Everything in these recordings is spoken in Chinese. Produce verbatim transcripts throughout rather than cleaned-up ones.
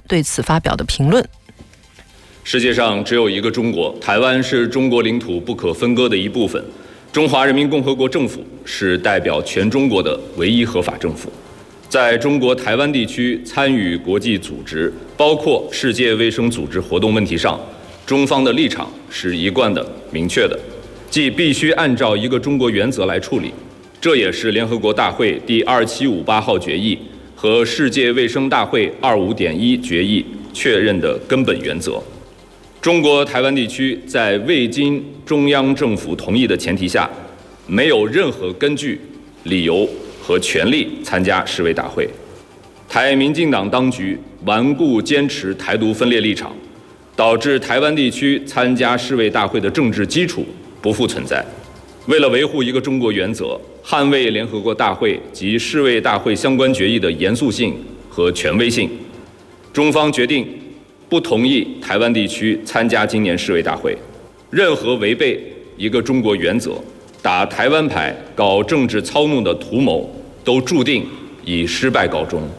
对此发表的评论。 世界上只有一个中国，台湾是中国领土不可分割的一部分。中华人民共和国政府是代表全中国的唯一合法政府。在中国台湾地区参与国际组织，包括世界卫生组织活动问题上，中方的立场是一贯的、明确的，即必须按照一个中国原则来处理。这也是联合国大会第二七五八号决议和世界卫生大会二五点一决议确认的根本原则。中国台湾地区在未经中央政府同意的前提下，没有任何根据、理由和权利参加世卫大会。台民进党当局顽固坚持台独分裂立场，导致台湾地区参加世卫大会的政治基础不复存在。为了维护一个中国原则，捍卫联合国大会及世卫大会相关决议的严肃性和权威性，中方决定不同意台湾地区参加今年世卫大会。任何违背一个中国原则、打台湾牌、搞政治操弄的图谋，都注定以失败告终。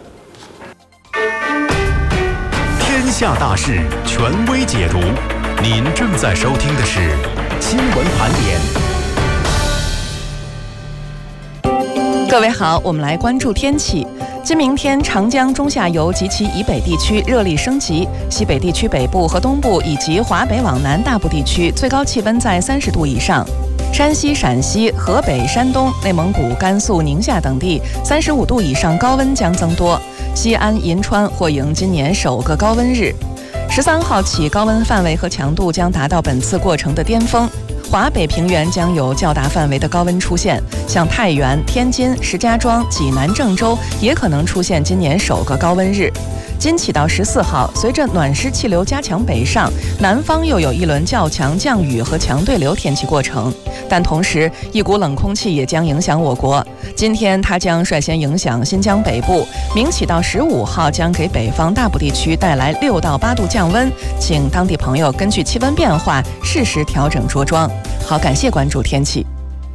天下大事，权威解读。您正在收听的是新闻盘点。 各位好，我们来关注天气。今明天，长江中下游及其以北地区热力升级，西北地区北部和东部以及华北往南大部地区最高气温在三十度以上。山西、陕西、河北、山东、内蒙古、甘肃、宁夏等地三十五度以上高温将增多。西安、银川或迎今年首个高温日。十三号起，高温范围和强度将达到本次过程的巅峰。华北平原将有较大范围的高温出现，像太原、天津、石家庄、济南、郑州也可能出现今年首个高温日。今起到十四号，随着暖湿气流加强北上，南方又有一轮较强降雨和强对流天气过程。但同时，一股冷空气也将影响我国。今天它将率先影响新疆北部，明起到十五号将给北方大部地区带来六到八度降温，请当地朋友根据气温变化适时调整着装。好，感谢关注天气。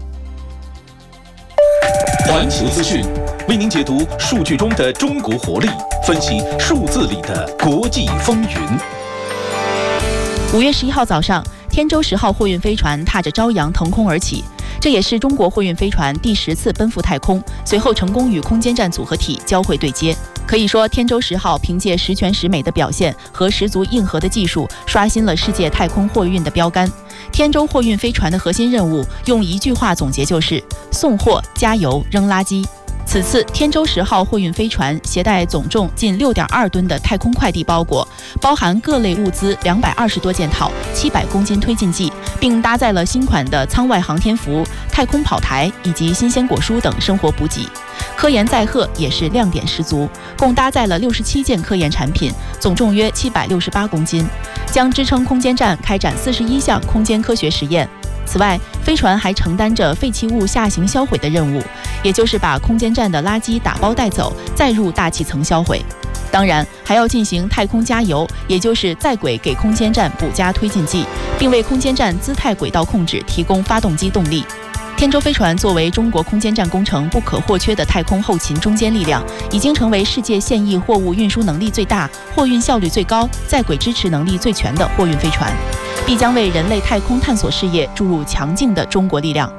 环球资讯为您解读数据中的中国活力，分析数字里的国际风云。 五月十一号早上，天舟十号货运飞船踏着朝阳腾空而起，这也是中国货运飞船第十次奔赴太空，随后成功与空间站组合体交会对接。可以说，天舟十号凭借十全十美的表现和十足硬核的技术，刷新了世界太空货运的标杆。天舟货运飞船的核心任务，用一句话总结就是送货、加油、扔垃圾。此次天舟十号货运飞船携带总重近六点二吨的太空快递包裹，包含各类物资两百二十多件套、七百公斤推进剂，并搭载了新款的舱外航天服、太空跑台以及新鲜果蔬等生活补给。科研载荷也是亮点十足，共搭载了六十七件科研产品，总重约七百六十八公斤，将支撑空间站开展四十一项空间科学实验。此外，飞船还承担着废弃物下行销毁的任务，也就是把空间站的垃圾打包带走，再入大气层销毁。当然，还要进行太空加油，也就是在轨给空间站补加推进剂，并为空间站姿态轨道控制提供发动机动力。天舟飞船作为中国空间站工程不可或缺的太空后勤中坚力量，已经成为世界现役货物运输能力最大、货运效率最高、在轨支持能力最全的货运飞船，必将为人类太空探索事业注入强劲的中国力量。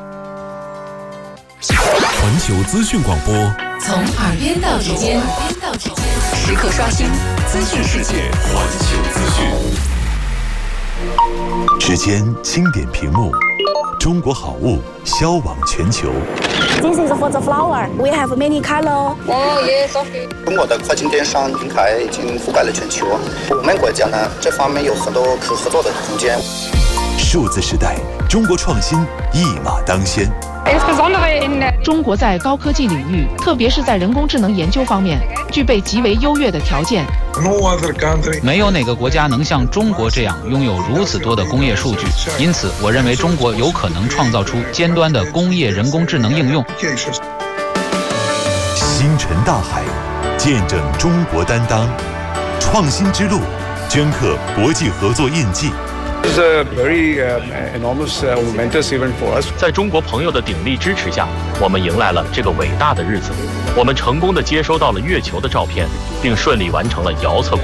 环球资讯广播， 从耳边到指尖，时刻刷新资讯世界。 环球资讯，时间轻点屏幕。中国好物销往全球。 This is for the flower. We have many color. Oh yes, okay. 中国的跨境电商平台已经覆盖了全球，我们国家呢这方面有很多可合作的空间。 数字时代，中国创新一马当先。 中国在高科技领域，特别是在人工智能研究方面，具备极为优越的条件。 没有哪个国家能像中国这样拥有如此多的工业数据，因此我认为中国有可能创造出尖端的工业人工智能应用。 星辰大海，见证中国担当，创新之路，镌刻国际合作印记。 This is a very uh, enormous, uh, momentous event for us. 在中国朋友的鼎力支持下，我们迎来了这个伟大的日子。我们成功地接收到了月球的照片，并顺利完成了遥测。